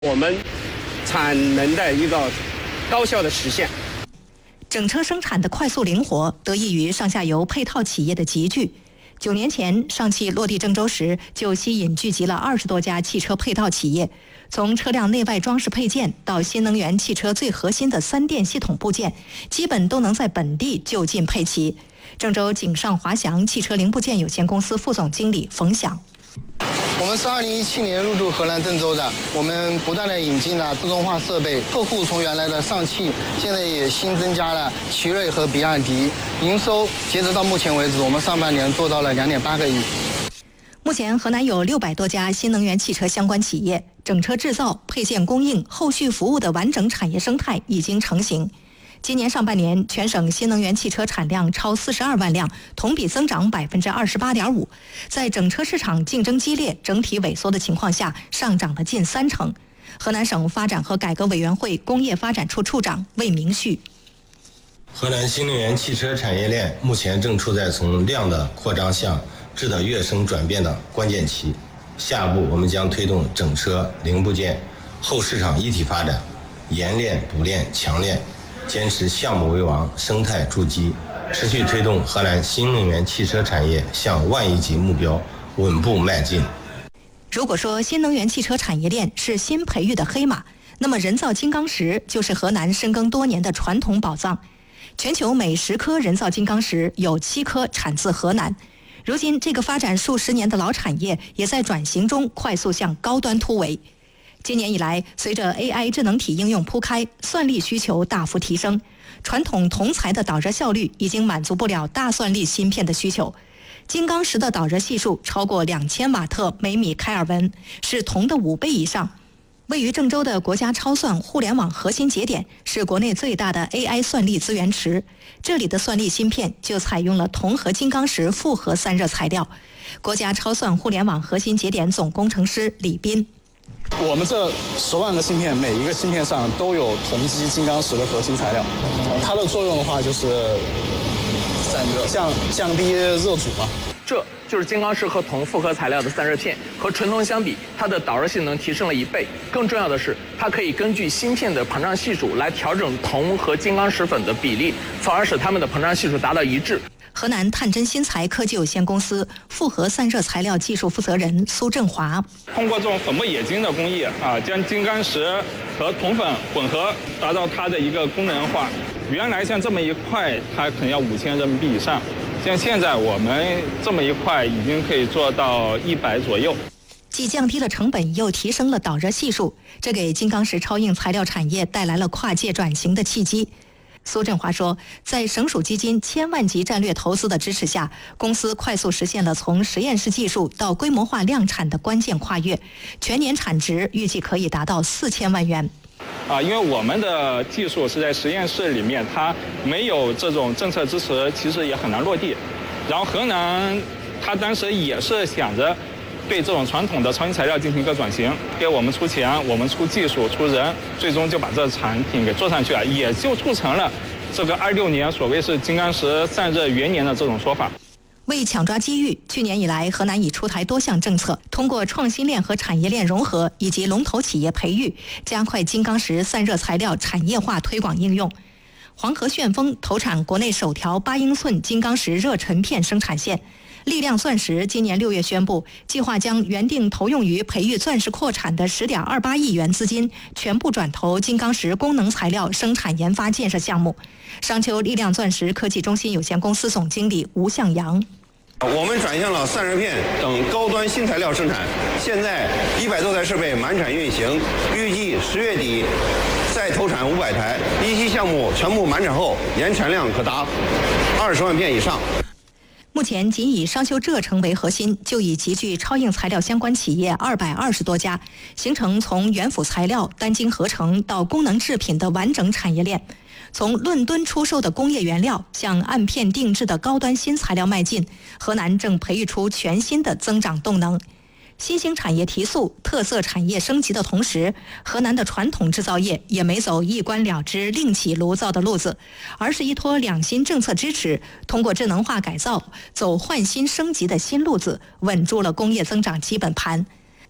我们产能的一个高效的实现。 整车生产的快速灵活，得益于上下游配套企业的集聚。9年前，上汽落地郑州时就吸引聚集了20多家汽车配套企业，从车辆内外装饰配件到新能源汽车最核心的3电系统部件，基本都能在本地就近配齐。郑州景尚华翔汽车零部件有限公司副总经理冯响。 我们是2017年入驻河南郑州的，我们不断的引进了自动化设备，客户从原来的上汽，现在也新增加了奇瑞和比亚迪。营收截止到目前为止，我们上半年做到了2.8个亿。 目前河南有600多家新能源汽车相关企业，整车制造、配件供应、后续服务的完整产业生态已经成型。今年上半年，全省新能源汽车产量超42万辆，同比增长28.5%。在整车市场竞争激烈、整体萎缩的情况下，上涨了近30%。河南省发展和改革委员会工业发展处处长魏明旭： 河南新能源汽车产业链目前正处在从量的扩张向质的跃升转变的关键期。下一步，我们将推动整车、零部件、后市场一体发展，研炼、补炼、强炼。坚持项目为王、生态筑基，持续推动河南新能源汽车产业向万亿级目标稳步迈进。 如果说新能源汽车产业链是新培育的黑马，那么人造金刚石就是河南深耕多年的传统宝藏。全球每10颗人造金刚石有7颗产自河南。如今，这个发展数十年的老产业也在转型中快速向高端突围。今年以来，随着 AI 智能体应用铺开，算力需求大幅提升，传统铜材的导热效率已经满足不了大算力芯片的需求。金刚石的导热系数超过2000瓦特每米开尔文，是铜的5倍以上。位于郑州的国家超算互联网核心节点是国内最大的 AI 算力资源池，这里的算力芯片就采用了铜和金刚石复合散热材料。国家超算互联网核心节点总工程师李斌： 我们这10万个芯片，每一个芯片上都有铜基金刚石的核心材料，它的作用的话就是散热，降低热阻嘛。 这就是金刚石和铜复合材料的散热片，和纯铜相比，它的导热性能提升了1倍。更重要的是，它可以根据芯片的膨胀系数来调整铜和金刚石粉的比例，从而使它们的膨胀系数达到一致。 河南探针新材科技有限公司复合散热材料技术负责人苏振华： 通过这种粉末冶金的工艺将金刚石和铜粉混合，达到它的一个功能化。原来像这么一块，它可能要5000人民币以上，像现在我们这么一块已经可以做到100左右。 既降低了成本，又提升了导热系数，这给金刚石超硬材料产业带来了跨界转型的契机。苏振华说，在省属基金1000万级战略投资的支持下，公司快速实现了从实验室技术到规模化量产的关键跨越，全年产值预计可以达到4000万元。 因为我们的技术是在实验室里面，它没有这种政策支持，其实也很难落地。然后河南，它当时也是想着对这种传统的超硬材料进行一个转型，给我们出钱，我们出技术出人，最终就把这个产品给做上去了，也就促成了这个26年所谓是金刚石散热元年的这种说法。 为抢抓机遇，去年以来，河南已出台多项政策，通过创新链和产业链融合以及龙头企业培育，加快金刚石散热材料产业化推广应用。黄河旋风投产国内首条8英寸金刚石热成片生产线。力量钻石今年6月宣布，计划将原定投用于培育钻石扩产的10.28亿元资金，全部转投金刚石功能材料生产研发建设项目。商丘力量钻石科技中心有限公司总经理吴向阳： 我们转向了散热片等高端新材料生产，现在100多台设备满产运行，预计10月底再投产500台，一期项目全部满产后，年产量可达20万片以上。 目前仅以商丘浙城为核心，就已集聚超硬材料相关企业220多家，形成从原辅材料、单晶合成到功能制品的完整产业链。从论吨出售的工业原料向按片定制的高端新材料迈进，河南正培育出全新的增长动能。新兴产业提速、特色产业升级的同时，河南的传统制造业也没走一关了之、另起炉灶的路子，而是依托两新政策支持，通过智能化改造，走换新升级的新路子，稳住了工业增长基本盘。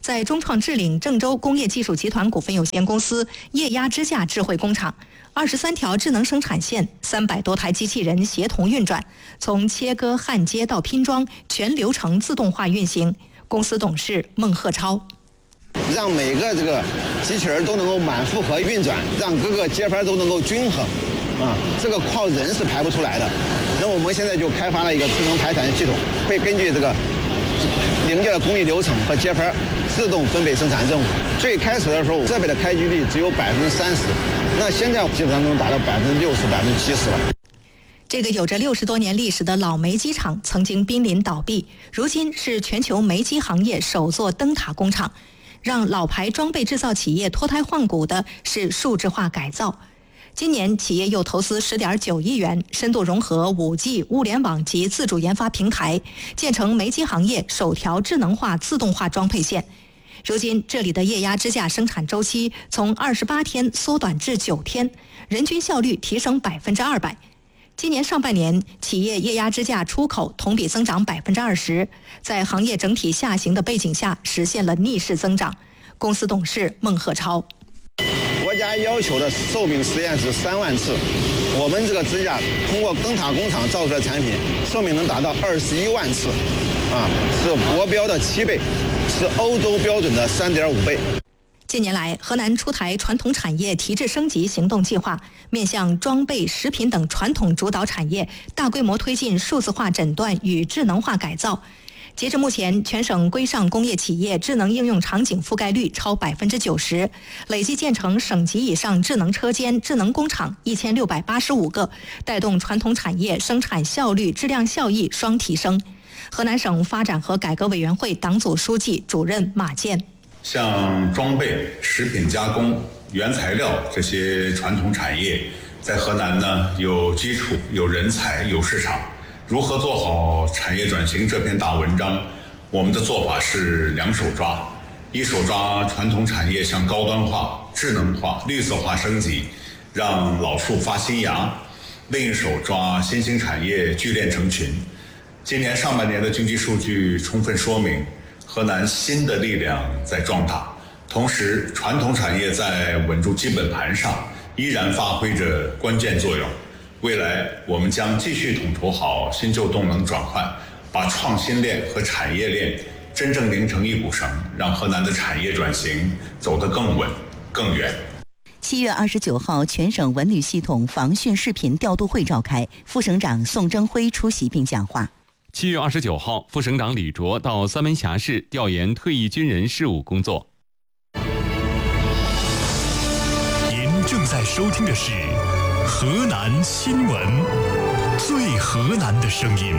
在中创置领郑州工业技术集团股份有限公司液压支架智慧工厂，23条智能生产线，300多台机器人协同运转，从切割、焊接到拼装，全流程自动化运行。公司董事孟鹤超。 让每个这个机器人都能够满负荷运转，让各个接盘都能够均衡，这个靠人是排不出来的。那我们现在就开发了一个智能排产系统，会根据这个零件的工艺流程和接盘自动分配生产任务。最开始的时候，设备的开机率只有30%，那现在基本上能达到60%、70%了。 这个有着60多年历史的老煤机厂曾经濒临倒闭，如今是全球煤机行业首座灯塔工厂。让老牌装备制造企业脱胎换骨的是数字化改造。今年企业又投资10.9亿元，深度融合 5G、物联网及自主研发平台，建成煤机行业首条智能化自动化装配线。如今这里的液压支架生产周期从28天缩短至9天，人均效率提升200%。今年上半年，企业液压支架出口同比增长20%，在行业整体下行的背景下，实现了逆势增长。公司董事孟鹤超： 国家要求的寿命实验是3万次，我们这个支架通过灯塔工厂造出来的产品，寿命能达到21万次，是国标的7倍，是欧洲标准的3.5倍。 近年来，河南出台传统产业提质升级行动计划，面向装备、食品等传统主导产业，大规模推进数字化诊断与智能化改造。截至目前，全省规上工业企业智能应用场景覆盖率超90%，累计建成省级以上智能车间、智能工厂1685个，带动传统产业生产效率、质量效益双提升。河南省发展和改革委员会党组书记、主任马健： 像装备、食品加工、原材料这些传统产业，在河南呢有基础、有人才、有市场。如何做好产业转型这篇大文章，我们的做法是2手抓：一手抓传统产业向高端化、智能化、绿色化升级，让老树发新芽；另一手抓新兴产业聚链成群。今年上半年的经济数据充分说明，河南新的力量在壮大，同时传统产业在稳住基本盘上依然发挥着关键作用。未来我们将继续统筹好新旧动能转换，把创新链和产业链真正拧成一股绳，让河南的产业转型走得更稳更远。 7月29号，全省文旅系统防汛视频调度会召开，副省长宋征辉出席并讲话。 7月29号，副省长李卓到三门峡市调研退役军人事务工作。 您正在收听的是河南新闻，最河南的声音。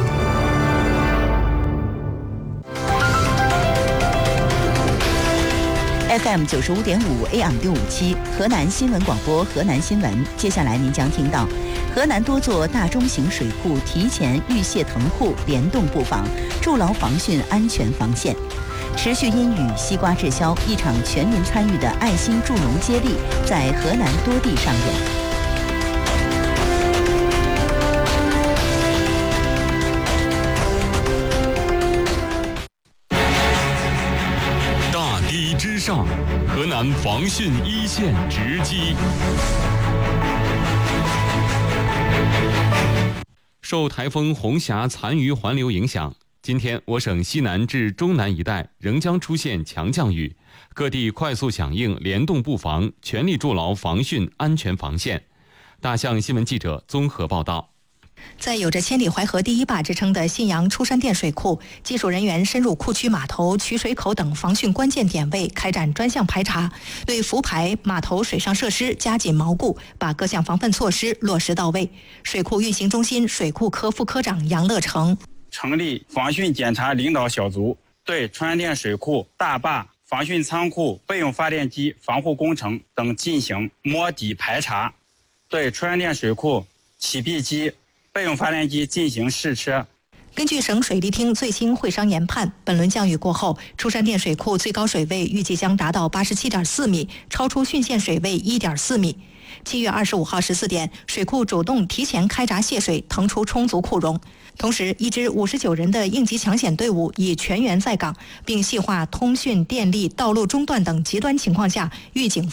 FM 95.5 AM 657，河南新闻广播，河南新闻。接下来您将听到，河南多座大中型水库提前预泄腾库，联动布防，筑牢防汛安全防线。持续阴雨，西瓜滞销，一场全民参与的爱心助农接力在河南多地上演。 之上，河南防汛一线直击。受台风红霞残余环流影响，今天我省西南至中南一带仍将出现强降雨，各地快速响应，联动布防，全力筑牢防汛安全防线。大象新闻记者综合报道。 在有着千里淮河第一坝之称的信阳出山店水库，技术人员深入库区码头、取水口等防汛关键点位开展专项排查，对浮排、码头水上设施加紧锚固，把各项防范措施落实到位。水库运行中心水库科副科长杨乐成： 成立防汛检查领导小组，对出山店水库、大坝、防汛仓库、备用发电机防护工程等进行摸底排查，对出山店水库起闭机、备用发电机进行试车。 根据省水利厅最新会商研判，本轮降雨过后，出山店水库最高水位预计将达到87.4米，超出汛限水位1.4米。 7月25号14点，水库主动提前开闸泄水，腾出充足库容。同时，一支59人的应急抢险队伍已全员在岗，并细化通讯、电力、道路中断等极端情况下预警